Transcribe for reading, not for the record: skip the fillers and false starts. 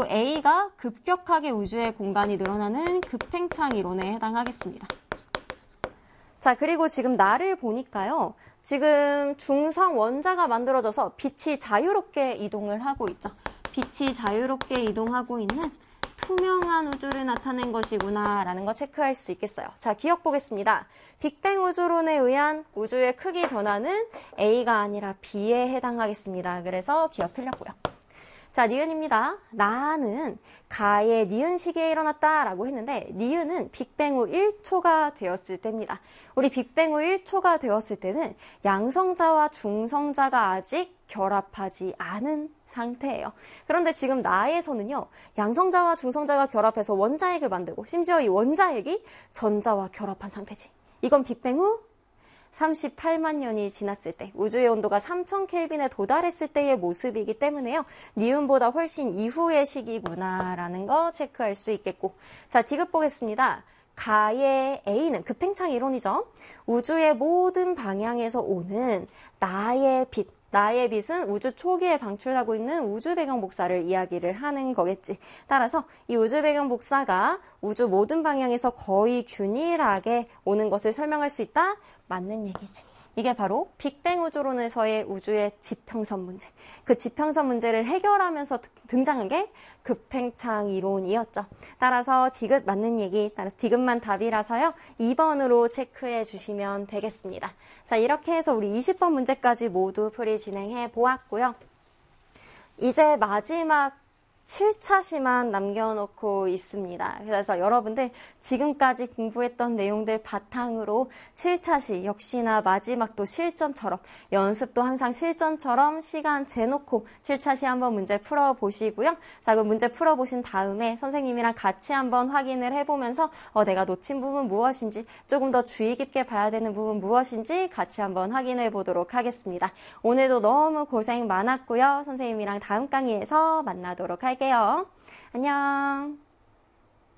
바로 A가 급격하게 우주의 공간이 늘어나는 급팽창 이론에 해당하겠습니다. 자, 그리고 지금 나를 보니까요. 지금 중성 원자가 만들어져서 빛이 자유롭게 이동을 하고 있죠. 빛이 자유롭게 이동하고 있는 투명한 우주를 나타낸 것이구나 라는 거 체크할 수 있겠어요. 자, 기억 보겠습니다. 빅뱅 우주론에 의한 우주의 크기 변화는 A가 아니라 B에 해당하겠습니다. 그래서 기억 틀렸고요. 자, 니은입니다. 나는 가의 니은 시기에 일어났다 라고 했는데 니은은 빅뱅 후 1초가 되었을 때입니다. 우리 빅뱅 후 1초가 되었을 때는 양성자와 중성자가 아직 결합하지 않은 상태예요. 그런데 지금 나에서는요. 양성자와 중성자가 결합해서 원자핵을 만들고 심지어 이 원자핵이 전자와 결합한 상태지. 이건 빅뱅 후 38만 년이 지났을 때 우주의 온도가 3000켈빈에 도달했을 때의 모습이기 때문에요. 니은보다 훨씬 이후의 시기구나라는 거 체크할 수 있겠고. 자, 디귿 보겠습니다. 가의 A는 급팽창 이론이죠. 우주의 모든 방향에서 오는 나의 빛. 나의 빛은 우주 초기에 방출하고 있는 우주 배경 복사를 이야기를 하는 거겠지. 따라서 이 우주 배경 복사가 우주 모든 방향에서 거의 균일하게 오는 것을 설명할 수 있다? 맞는 얘기지. 이게 바로 빅뱅 우주론에서의 우주의 지평선 문제. 그 지평선 문제를 해결하면서 등장한 게 급팽창 이론이었죠. 따라서 디귿 맞는 얘기, 따라서 디귿만 답이라서요. 2번으로 체크해 주시면 되겠습니다. 자, 이렇게 해서 우리 20번 문제까지 모두 풀이 진행해 보았고요. 이제 마지막 7차시만 남겨놓고 있습니다. 그래서 여러분들 지금까지 공부했던 내용들 바탕으로 7차시 역시나 마지막도 실전처럼 연습도 항상 실전처럼 시간 재놓고 7차시 한번 문제 풀어보시고요. 자, 그럼 문제 풀어보신 다음에 선생님이랑 같이 한번 확인을 해보면서 내가 놓친 부분 무엇인지 조금 더 주의 깊게 봐야 되는 부분 무엇인지 같이 한번 확인해 보도록 하겠습니다. 오늘도 너무 고생 많았고요. 선생님이랑 다음 강의에서 만나도록 할게요. 안녕.